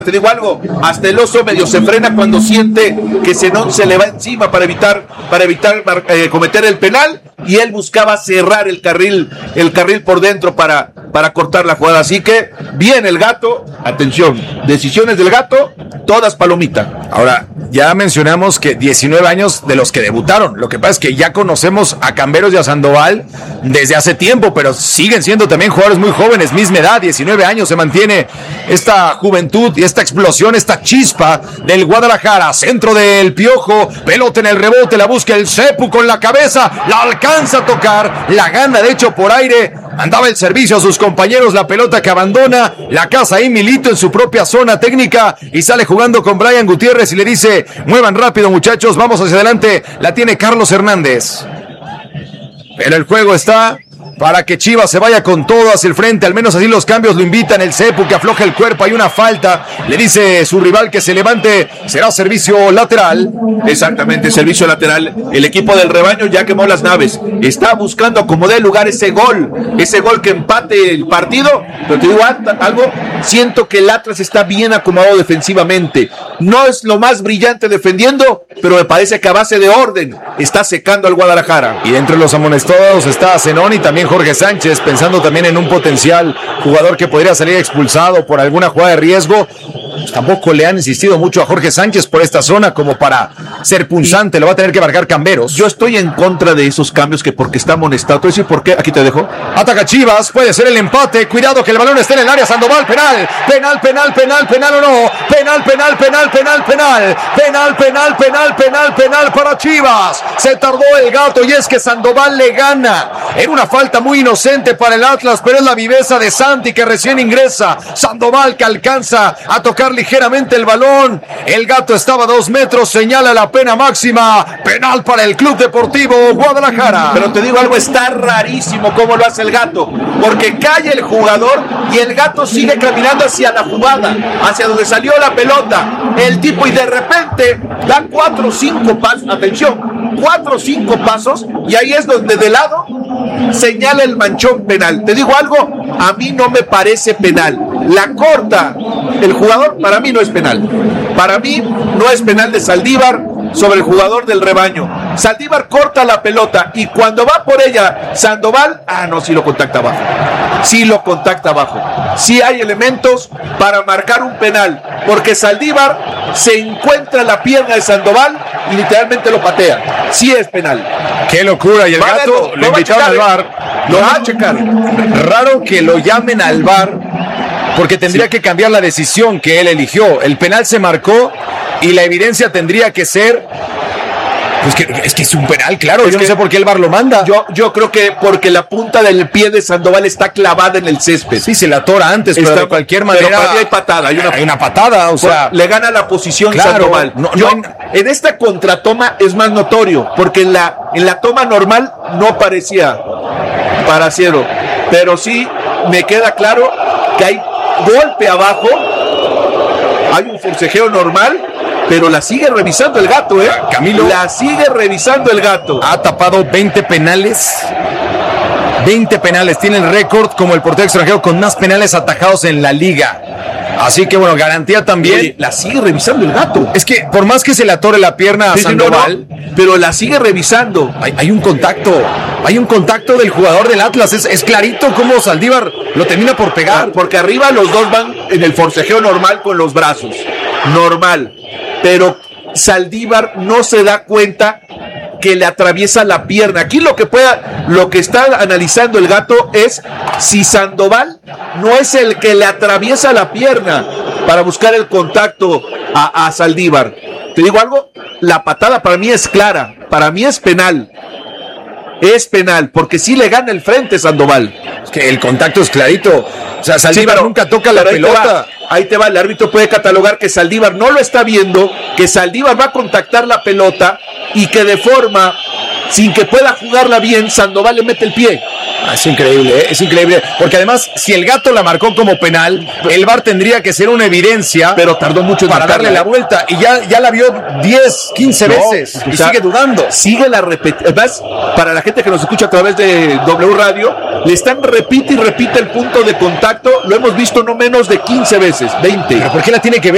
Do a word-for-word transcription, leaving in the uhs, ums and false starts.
Te digo algo, hasta el oso medio se frena cuando siente que Zenón se le va encima para evitar, para evitar eh, cometer el penal, y él buscaba cerrar el carril, el carril por dentro para, para cortar la jugada. Así que, bien el Gato, atención, decisiones del Gato, todas palomita. Ahora, ya mencionamos que diecinueve años de los que debutaron. Lo que pasa es que ya conocemos a Camberos y a Sandoval desde hace tiempo, pero siguen siendo también jugadores muy jóvenes, misma edad, diecinueve años, se mantiene esta juventud y esta explosión, esta chispa del Guadalajara. Centro del Piojo, pelota en el rebote, la busca el Cepu con la cabeza, la alcanza a tocar, la gana de hecho por aire, andaba el servicio a sus compañeros, la pelota que abandona, la casa ahí Milito en su propia zona técnica y sale jugando con Brian Gutiérrez y le dice, muevan rápido muchachos, vamos hacia adelante, la tiene Carlos Hernández. Pero el juego está para que Chivas se vaya con todo hacia el frente, al menos así los cambios lo invitan, el Cepu que afloja el cuerpo, hay una falta, le dice su rival que se levante, será servicio lateral. Exactamente, servicio lateral, el equipo del rebaño ya quemó las naves, está buscando como dé lugar ese gol, ese gol que empate el partido, pero te digo algo, siento que el Atlas está bien acomodado defensivamente, no es lo más brillante defendiendo, pero me parece que a base de orden está secando al Guadalajara. Y dentro de los amonestados está Zenón y también Jorge Sánchez, pensando también en un potencial jugador que podría salir expulsado por alguna jugada de riesgo. Tampoco le han insistido mucho a Jorge Sánchez por esta zona como para ser punzante, lo va a tener que marcar Camberos. Yo estoy en contra de esos cambios que porque está amonestado. ¿Tú decir por qué? Aquí te dejo. Ataca Chivas, puede ser el empate, cuidado que el balón esté en el área, Sandoval, penal, penal, penal, penal, penal o no, penal, penal, penal, penal, penal, penal, penal, penal, penal, penal para Chivas. Se tardó el Gato y es que Sandoval le gana. Era una falta muy inocente para el Atlas, pero es la viveza de Santi que recién ingresa. Sandoval que alcanza a tocar ligeramente el balón. El Gato estaba a dos metros, señala la pena máxima. Penal para el Club Deportivo Guadalajara. Pero te digo algo, está rarísimo cómo lo hace el Gato, porque cae el jugador y el Gato sigue caminando hacia la jugada, hacia donde salió la pelota. El tipo y de repente da cuatro o cinco pasos, atención, cuatro o cinco pasos y ahí es donde de lado señala el manchón penal. Te digo algo, a mí no me parece penal. La corta el jugador, para mí no es penal. Para mí no es penal de Saldívar sobre el jugador del rebaño. Saldívar corta la pelota y cuando va por ella Sandoval, ah no, sí lo contacta abajo. Sí lo contacta abajo. Sí hay elementos para marcar un penal, porque Saldívar se encuentra en la pierna de Sandoval y literalmente lo patea. Sí es penal. Qué locura, y el Va Gato lo, lo invitaron al ¿eh? VAR. Lo va a checar. Raro que lo llamen al VAR, porque tendría sí. que cambiar la decisión que él eligió. El penal se marcó y la evidencia tendría que ser, pues que, es que es un penal, claro. Es yo no sé por qué el VAR lo manda. Yo, yo creo que porque la punta del pie de Sandoval está clavada en el césped. Sí, se la atora antes, está, pero de cualquier manera. Pero para mí hay patada. Hay una, hay una patada, o sea. Le gana la posición claro, Sandoval. No, yo, no hay... En esta contratoma es más notorio, porque en la, en la toma normal no parecía pareciero. Pero sí me queda claro que hay golpe abajo, hay un forcejeo normal, pero la sigue revisando el Gato, ¿eh? Camilo. La sigue revisando el Gato. Ha tapado veinte penales. veinte penales. Tiene el récord como el portero extranjero con más penales atajados en la liga. Así que bueno, garantía también. Oye, la sigue revisando el Gato. Es que por más que se le atore la pierna a sí, Sandoval, no, no, pero la sigue revisando. Hay, hay un contacto. Hay un contacto del jugador del Atlas. Es, es clarito cómo Saldívar lo termina por pegar. Ah, porque arriba los dos van en el forcejeo normal con los brazos. Normal. Pero Saldívar no se da cuenta que le atraviesa la pierna. Aquí lo que pueda, lo que está analizando el Gato es si Sandoval no es el que le atraviesa la pierna para buscar el contacto a, a Saldívar. Te digo algo, la patada para mí es clara, para mí es penal. Es penal, porque sí le gana el frente Sandoval. Es que el contacto es clarito. O sea, Saldívar sí, pero, nunca toca la pelota. Ahí te va, el árbitro puede catalogar que Saldívar no lo está viendo, que Saldívar va a contactar la pelota y que de forma, sin que pueda jugarla bien, Sandoval le mete el pie. Ah, es increíble, ¿eh? Es increíble, porque además, si el Gato la marcó como penal, el VAR tendría que ser una evidencia, pero tardó mucho en para marcarla. darle la vuelta, y ya, ya la vio diez, quince no, veces, y sea, sigue dudando. Sigue la repetición, además, para la gente que nos escucha a través de W Radio, le están repite y repite el punto de contacto, lo hemos visto no menos de quince veces, veinte. ¿Pero por qué la tiene que ver?